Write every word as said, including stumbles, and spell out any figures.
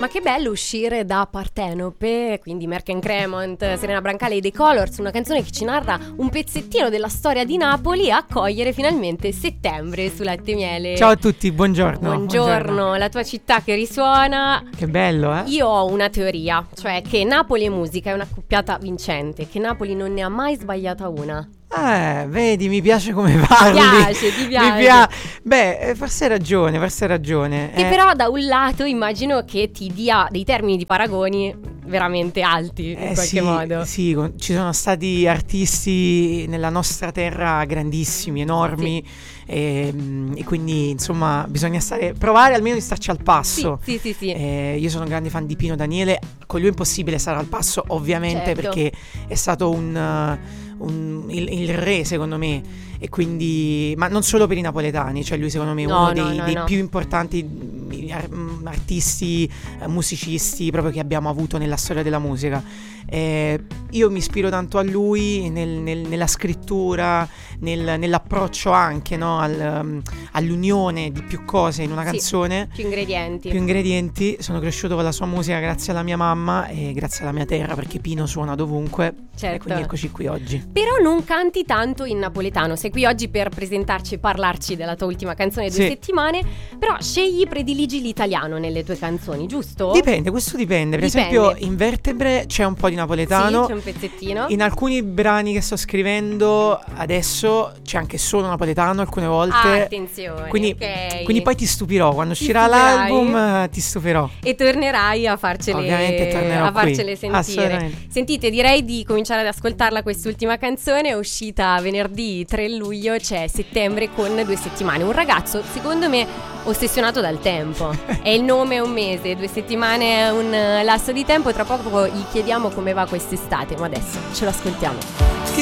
Ma che bello uscire da Partenope, quindi Merck Cremont, Serena Brancale e The Colors, una canzone che ci narra un pezzettino della storia di Napoli, e accogliere finalmente settembre su Latte e Miele. Ciao a tutti, buongiorno. Buongiorno, buongiorno. La tua città che risuona. Che bello, eh? Io ho una teoria, cioè che Napoli e musica è una coppiata vincente, che Napoli non ne ha mai sbagliata una. Eh, vedi, mi piace come parli. Ti piace, ti piace. Mi pia- Beh, forse hai ragione, forse hai ragione. Che eh. però da un lato immagino che ti dia dei termini di paragoni veramente alti, in Eh, qualche sì, modo. Sì, con- ci sono stati artisti nella nostra terra grandissimi, enormi, e, e quindi insomma bisogna stare, provare almeno di starci al passo. Sì, sì, sì, sì. Eh, io sono un grande fan di Pino Daniele, con lui è impossibile stare al passo ovviamente, Certo. perché è stato un... Un, il, il re secondo me, e quindi, ma non solo per i napoletani, cioè lui secondo me è No, uno no, dei, no, dei no. più importanti ar- artisti, eh, musicisti proprio che abbiamo avuto nella storia della musica. Eh, io mi ispiro tanto a lui nel, nel, nella scrittura, nel, nell'approccio anche, no, al, um, all'unione di più cose in una Sì, canzone, più ingredienti. più ingredienti. Sono cresciuto con la sua musica grazie alla mia mamma e grazie alla mia terra, perché Pino suona dovunque. Certo. E quindi eccoci qui oggi. Però non canti tanto in napoletano. Sei qui oggi per presentarci e parlarci della tua ultima canzone, Due Sì. settimane. Però scegli, prediligi l'italiano nelle tue canzoni, giusto? Dipende, questo dipende. Per Dipende. esempio in Vertebre c'è un po' di napoletano. Sì, c'è un pezzettino. In alcuni brani che sto scrivendo adesso c'è anche solo napoletano alcune volte. Ah, attenzione, Quindi, ok. quindi poi ti stupirò. Quando Ti uscirà stupirai. l'album eh, ti stupirò. E tornerai a farcele, Ovviamente tornerò a farcele qui. sentire. Assolutamente. Sentite, direi di cominciare ad ascoltarla quest'ultima canzone. È uscita venerdì tre luglio, c'è Settembre con Due settimane. Un ragazzo, secondo me, ossessionato dal tempo. È il nome, è un mese, due settimane è un lasso di tempo. Tra poco gli chiediamo come va quest'estate, ma adesso ce lo ascoltiamo. Che